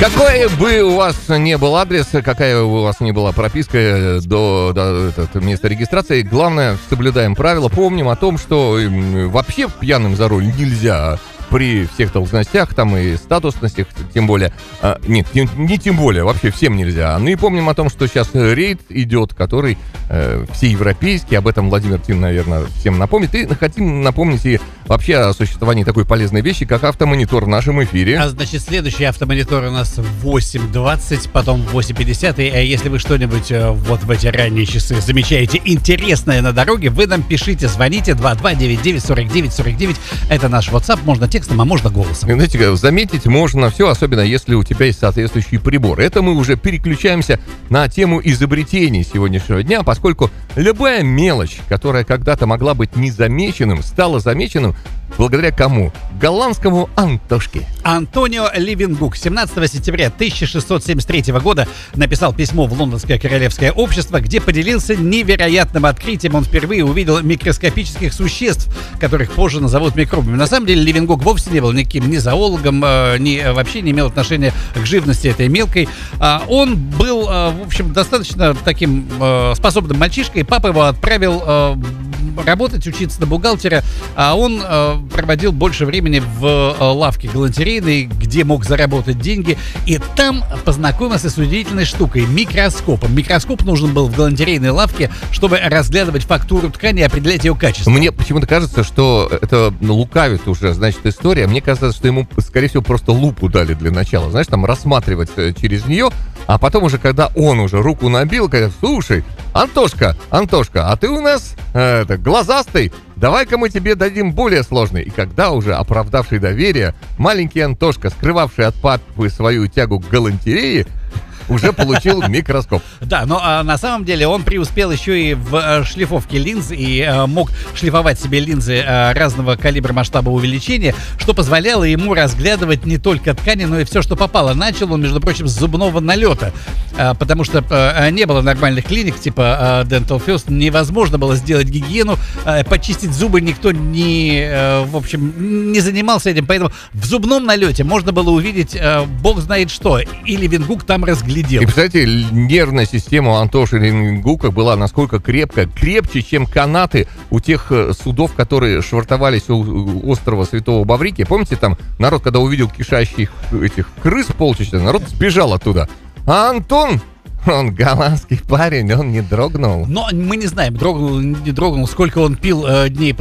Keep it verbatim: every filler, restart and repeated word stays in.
Какой бы у вас ни был адрес, какая бы у вас ни была прописка до, до этот, места регистрации, главное, соблюдаем правила, помним о том, что вообще пьяным за руль нельзя при всех должностях, там и статусностях, тем более, а, нет, не, не тем более, вообще всем нельзя. Ну и помним о том, что сейчас рейд идет, который э, всеевропейский, об этом Владимир Тин, наверное, всем напомнит. И хотим напомнить и вообще о существовании такой полезной вещи, как автомонитор в нашем эфире. А значит, следующий автомонитор у нас в восемь двадцать, потом в восемь пятьдесят. И если вы что-нибудь вот в эти ранние часы замечаете интересное на дороге, вы нам пишите, звоните два два девять девять сорок девять сорок девять. Это наш WhatsApp, можно текстом, а можно голосом. Знаете, заметить можно все, особенно если у тебя есть соответствующий прибор. Это мы уже переключаемся на тему изобретений сегодняшнего дня, поскольку любая мелочь, которая когда-то могла быть незамеченным, стала замеченным благодаря кому? Голландскому Антошке. Антонио Ливенгук семнадцатого сентября тысяча шестьсот семьдесят третьего года написал письмо в Лондонское королевское общество, где поделился невероятным открытием. Он впервые увидел микроскопических существ, которых позже назовут микробами. На самом деле Ливенгук вовсе не был никаким ни зоологом, ни вообще не имел отношения к живности этой мелкой. Он был, в общем, достаточно таким способным мальчишкой. Папа его отправил работать, учиться на бухгалтера, а он проводил больше времени в лавке галантерейной, где мог заработать деньги, и там познакомился с удивительной штукой — микроскопом. Микроскоп нужен был в галантерейной лавке, чтобы разглядывать фактуру ткани и определять ее качество. Мне почему-то кажется, что это лукавит уже, значит, история. Мне кажется, что ему, скорее всего, просто лупу дали для начала, знаешь, там рассматривать через нее, а потом уже, когда он уже руку набил, говорят: слушай, Антошка, Антошка, а ты у нас э, это, глазастый, давай-ка мы тебе дадим более сложный. И когда уже оправдавший доверие маленький Антошка, скрывавший от папы свою тягу к галантерее, уже получил микроскоп. Да, но а, на самом деле он преуспел еще и в а, шлифовке линз и а, мог шлифовать себе линзы а, разного калибра, масштаба увеличения, что позволяло ему разглядывать не только ткани, но и все, что попало. Начал он, между прочим, с зубного налета, а, потому что а, не было нормальных клиник типа а, Dental First, невозможно было сделать гигиену, а, почистить зубы никто не, а, в общем, не занимался этим, поэтому в зубном налете можно было увидеть а, бог знает что, и Ливенгук там разглядел. И, представляете, нервная система у Антоши Ливенгука была насколько крепкая, крепче, чем канаты у тех судов, которые швартовались у острова Святого Баврикия. Помните, там народ, когда увидел кишащих этих крыс полчища, народ сбежал оттуда. А Антон, он голландский парень, он не дрогнул. Но мы не знаем, дрогнул, не дрогнул, сколько он пил э, дней